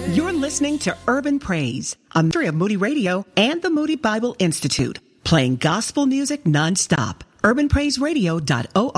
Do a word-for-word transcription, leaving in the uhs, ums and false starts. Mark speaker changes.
Speaker 1: You're listening to Urban Praise, a ministry of Moody Radio and the Moody Bible Institute, playing gospel music nonstop. urban praise radio dot org